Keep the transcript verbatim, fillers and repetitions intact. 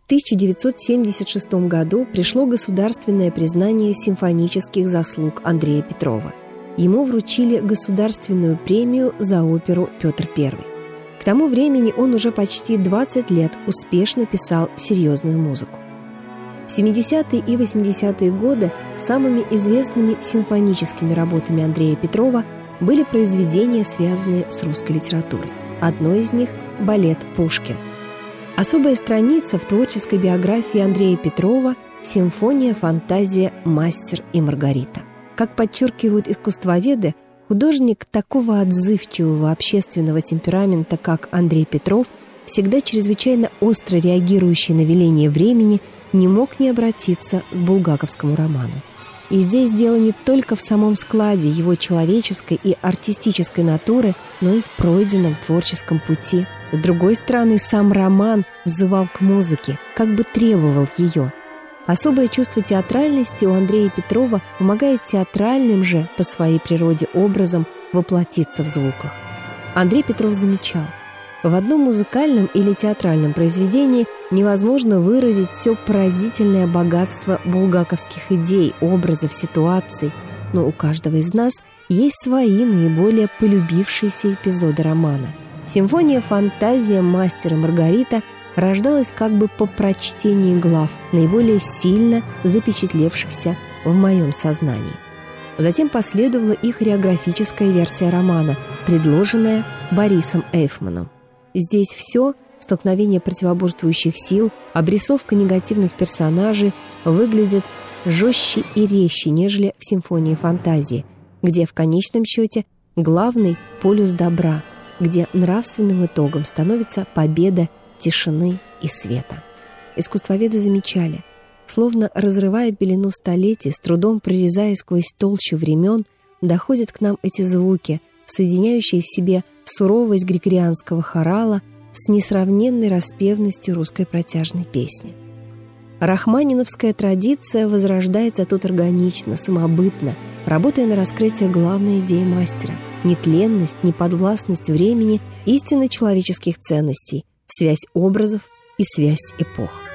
тысяча девятьсот семьдесят шестом году пришло государственное признание симфонических заслуг Андрея Петрова. Ему вручили государственную премию за оперу «Петр Первый». К тому времени он уже почти двадцать лет успешно писал серьезную музыку. В семидесятые и восьмидесятые годы самыми известными симфоническими работами Андрея Петрова были произведения, связанные с русской литературой. Одно из них – балет «Пушкин». Особая страница в творческой биографии Андрея Петрова – симфония-фантазия «Мастер и Маргарита». Как подчеркивают искусствоведы, художник такого отзывчивого общественного темперамента, как Андрей Петров, всегда чрезвычайно остро реагирующий на веление времени, не мог не обратиться к булгаковскому роману. И здесь дело не только в самом складе его человеческой и артистической натуры, но и в пройденном творческом пути. С другой стороны, сам роман взывал к музыке, как бы требовал ее. Особое чувство театральности у Андрея Петрова помогает театральным же по своей природе образом воплотиться в звуках. Андрей Петров замечал: в одном музыкальном или театральном произведении невозможно выразить все поразительное богатство булгаковских идей, образов, ситуаций, но у каждого из нас есть свои наиболее полюбившиеся эпизоды романа. Симфония-фантазия «Мастер и Маргарита» рождалась как бы по прочтении глав, наиболее сильно запечатлевшихся в моем сознании. Затем последовала и хореографическая версия романа, предложенная Борисом Эйфманом. Здесь все – столкновение противоборствующих сил, обрисовка негативных персонажей – выглядит жестче и резче, нежели в симфонии фантазии, где в конечном счете главный полюс добра, где нравственным итогом становится победа тишины и света. Искусствоведы замечали, словно разрывая пелену столетий, с трудом прорезая сквозь толщу времен, доходят к нам эти звуки, соединяющие в себе суровость григорианского хорала с несравненной распевностью русской протяжной песни. Рахманиновская традиция возрождается тут органично, самобытно, работая на раскрытие главной идеи мастера – нетленность, неподвластность времени, истины человеческих ценностей, связь образов и связь эпох.